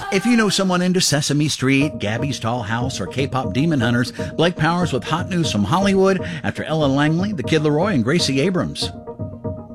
If you know someone into Sesame Street, Gabby's Tall House, or K-pop Demon Hunters, Blake Powers with hot news from Hollywood after Ella Langley, The Kid Laroi, and Gracie Abrams.